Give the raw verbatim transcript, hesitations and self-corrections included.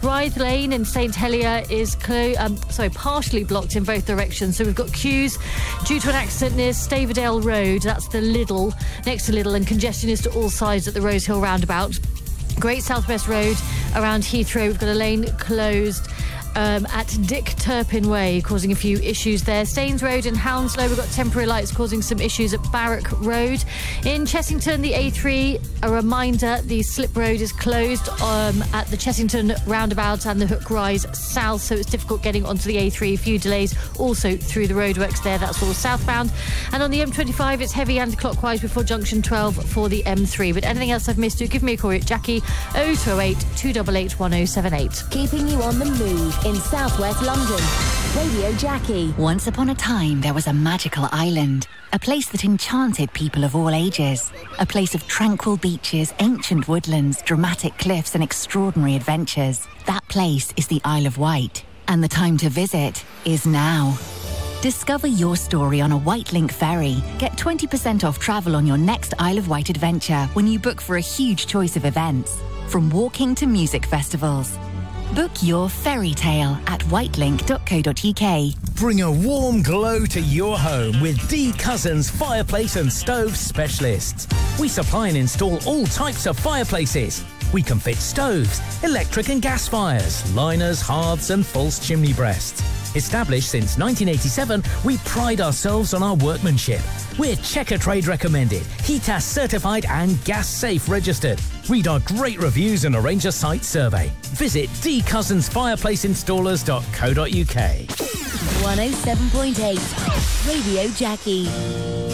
Rythe Lane in St Helier is clo- um, sorry, partially blocked in both directions. So we've got queues due to an accident near Staverdale Road. That's the Lidl, next to Lidl, and congestion is to all sides at the Rose Hill roundabout. Great Southwest Road around Heathrow, we've got a lane closed Um, at Dick Turpin Way, causing a few issues there. Staines Road in Hounslow, we've got temporary lights causing some issues at Barrack Road. In Chessington, the A three, a reminder, the slip road is closed um, at the Chessington roundabout and the Hook Rise south, so it's difficult getting onto the A three. A few delays also through the roadworks there, that's all southbound. And on the M twenty-five, it's heavy anti-clockwise before junction twelve for the M three. But anything else I've missed, do give me a call at Jackie oh two oh eight, two eight eight, one oh seven eight. Keeping you on the move in southwest London. Radio Jackie. Once upon a time, there was a magical island, a place that enchanted people of all ages, a place of tranquil beaches, ancient woodlands, dramatic cliffs and extraordinary adventures. That place is the Isle of Wight, and the time to visit is now. Discover your story on a Wightlink ferry. Get twenty percent off travel on your next Isle of Wight adventure when you book for a huge choice of events, from walking to music festivals. Book your fairy tale at wightlink dot co dot uk. Bring a warm glow to your home with D Cousins Fireplace and Stove Specialists. We supply and install all types of fireplaces. We can fit stoves, electric and gas fires, liners, hearths and false chimney breasts. Established since nineteen eighty-seven, we pride ourselves on our workmanship. We're Checker Trade recommended, Heatas certified and Gas Safe registered. Read our great reviews and arrange a site survey. Visit d cousins fireplace installers dot co dot uk. one oh seven point eight Radio Jackie.